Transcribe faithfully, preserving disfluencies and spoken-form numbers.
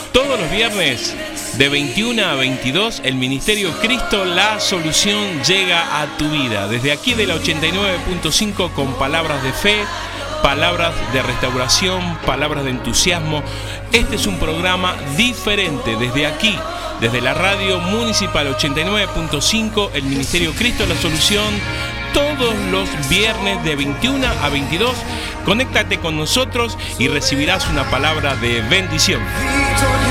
Todos los viernes de veintiuno a veintidós, el Ministerio Cristo, la solución llega a tu vida. Desde aquí de la ochenta y nueve punto cinco con palabras de fe, palabras de restauración, palabras de entusiasmo. Este es un programa diferente desde aquí, desde la radio municipal ochenta y nueve punto cinco, el Ministerio Cristo, la solución. Todos los viernes de veintiuno a veintidós, conéctate con nosotros y recibirás una palabra de bendición.